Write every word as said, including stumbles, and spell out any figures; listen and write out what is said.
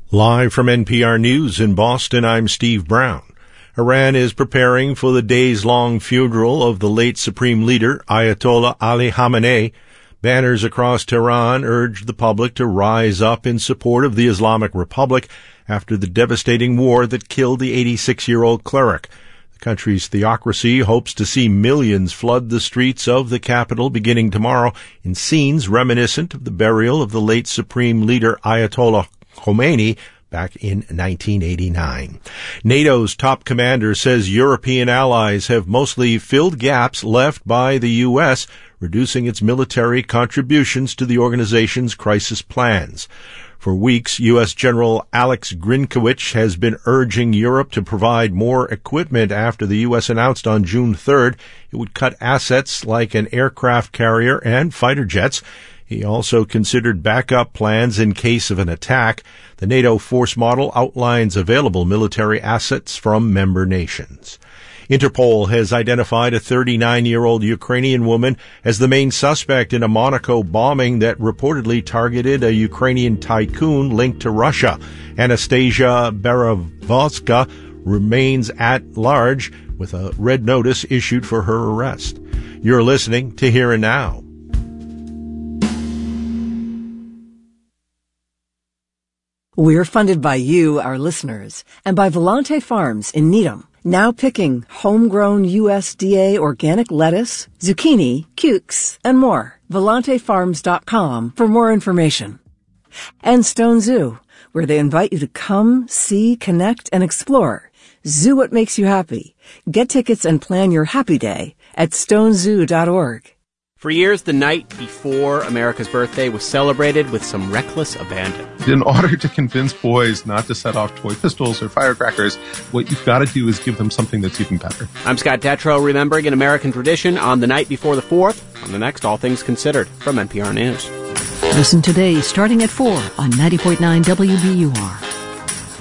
Live from N P R News in Boston, I'm Steve Brown. Iran is preparing for the days-long funeral of the late Supreme Leader, Ayatollah Ali Khamenei. Banners across Tehran urged the public to rise up in support of the Islamic Republic after the devastating war that killed the eighty-six-year-old cleric. The country's theocracy hopes to see millions flood the streets of the capital beginning tomorrow in scenes reminiscent of the burial of the late Supreme Leader Ayatollah Khomeini back in nineteen eighty-nine. NATO's top commander says European allies have mostly filled gaps left by the U S, reducing its military contributions to the organization's crisis plans. For weeks, U S General Alex Grynkewicz has been urging Europe to provide more equipment after the U S announced on June third it would cut assets like an aircraft carrier and fighter jets. He also considered backup plans in case of an attack. The NATO force model outlines available military assets from member nations. Interpol has identified a thirty-nine-year-old Ukrainian woman as the main suspect in a Monaco bombing that reportedly targeted a Ukrainian tycoon linked to Russia. Anastasia Berevoska remains at large with a red notice issued for her arrest. You're listening to Here and Now. We're funded by you, our listeners, and by Volante Farms in Needham, now picking homegrown U S D A organic lettuce, zucchini, cukes, and more. Volante Farms dot com for more information. And Stone Zoo, where they invite you to come, see, connect, and explore. Zoo what makes you happy. Get tickets and plan your happy day at stone zoo dot org. For years, the night before America's birthday was celebrated with some reckless abandon. In order to convince boys not to set off toy pistols or firecrackers, what you've got to do is give them something that's even better. I'm Scott Detrow, remembering an American tradition on the night before the fourth, on the next All Things Considered from N P R News. Listen today starting at four on ninety point nine W B U R.